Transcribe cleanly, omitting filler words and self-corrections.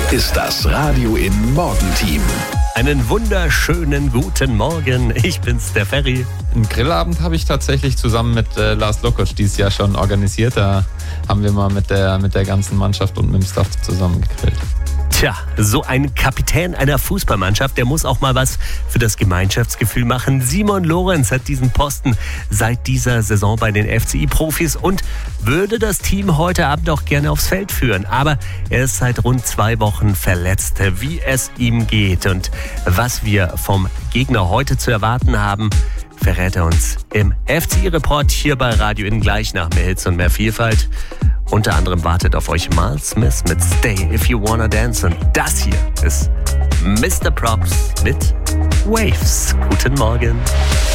ist das Radio in Morgenteam. Einen wunderschönen guten Morgen. Ich bin's, der Ferry. Einen Grillabend habe ich tatsächlich zusammen mit Lars Lokotsch dieses Jahr schon organisiert. Da haben wir mal mit der ganzen Mannschaft und mit dem Staff zusammen gegrillt. Tja, so ein Kapitän einer Fußballmannschaft, der muss auch mal was für das Gemeinschaftsgefühl machen. Simon Lorenz hat diesen Posten seit dieser Saison bei den FCI-Profis und würde das Team heute Abend auch gerne aufs Feld führen. Aber er ist seit rund 2 Wochen verletzt. Wie es ihm geht und was wir vom Gegner heute zu erwarten haben, verrät er uns im FCI-Report hier bei Radio Innen gleich nach mehr Hits und mehr Vielfalt. Unter anderem wartet auf euch Miles Smith mit Stay If You Wanna Dance. Und das hier ist Mr. Props mit Waves. Guten Morgen.